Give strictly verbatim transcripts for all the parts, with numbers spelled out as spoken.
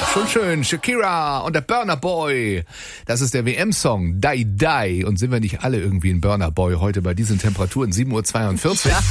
Schon schön. Shakira und der Burna Boy. Das ist der W M-Song Die Die. Und sind wir nicht alle irgendwie ein Burna Boy heute bei diesen Temperaturen? sieben Uhr zweiundvierzig. Ja.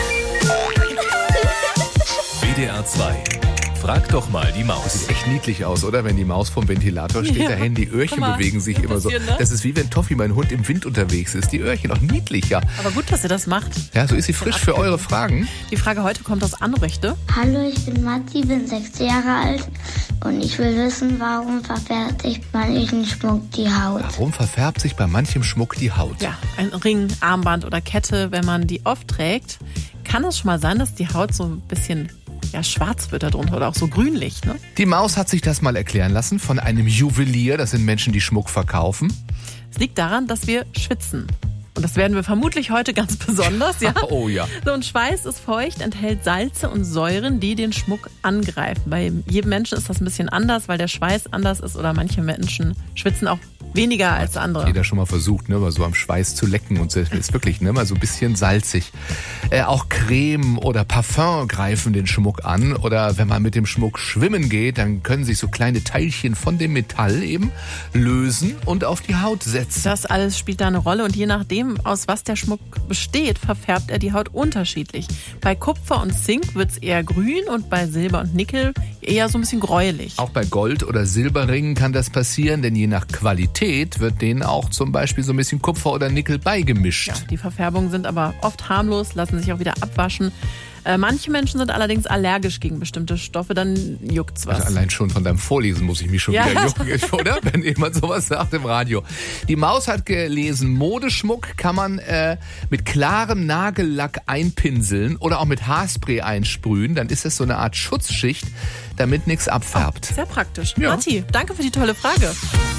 W D R zwei. Frag doch mal die Maus. Sieht echt niedlich aus, oder? Wenn die Maus vom Ventilator steht, Ja. dahin, die Öhrchen Guck mal, bewegen sich immer so. bisschen, ne? Das ist wie wenn Toffi, mein Hund, im Wind unterwegs ist. Die Öhrchen auch niedlich, ja. Aber gut, dass ihr das macht. Ja, so ist sie frisch für eure Fragen. Die Frage heute kommt aus Anrechte. Hallo, ich bin Matti, bin sechs Jahre alt und ich will wissen, warum verfärbt sich manchen Schmuck die Haut? Warum verfärbt sich bei manchem Schmuck die Haut? Ja, ein Ring, Armband oder Kette, wenn man die oft trägt, kann es schon mal sein, dass die Haut so ein bisschen ja, schwarz wird darunter oder auch so grünlich, ne? Die Maus hat sich das mal erklären lassen von einem Juwelier. Das sind Menschen, die Schmuck verkaufen. Es liegt daran, dass wir schwitzen. Und das werden wir vermutlich heute ganz besonders, ja? Oh ja. So, und Schweiß ist feucht, enthält Salze und Säuren, die den Schmuck angreifen. Bei jedem Menschen ist das ein bisschen anders, weil der Schweiß anders ist oder manche Menschen schwitzen auch weniger als andere. Jeder schon mal versucht, ne, mal so am Schweiß zu lecken und so. Das ist wirklich, ne, mal so ein bisschen salzig. Äh, auch Creme oder Parfum greifen den Schmuck an. Oder wenn man mit dem Schmuck schwimmen geht, dann können sich so kleine Teilchen von dem Metall eben lösen und auf die Haut setzen. Das alles spielt da eine Rolle und je nachdem, aus was der Schmuck besteht, verfärbt er die Haut unterschiedlich. Bei Kupfer und Zink wird es eher grün und bei Silber und Nickel eher so ein bisschen gräulich. Auch bei Gold- oder Silberringen kann das passieren, denn je nach Qualität wird denen auch zum Beispiel so ein bisschen Kupfer oder Nickel beigemischt. Ja, die Verfärbungen sind aber oft harmlos, lassen sich auch wieder abwaschen. Äh, manche Menschen sind allerdings allergisch gegen bestimmte Stoffe, dann juckt's was. Also allein schon von deinem Vorlesen muss ich mich schon Ja. wieder jucken, oder? Wenn jemand sowas sagt im Radio. Die Maus hat gelesen, Modeschmuck kann man äh, mit klarem Nagellack einpinseln oder auch mit Haarspray einsprühen. Dann ist es so eine Art Schutzschicht, damit nichts abfärbt. Sehr praktisch. Ja. Matti, danke für die tolle Frage.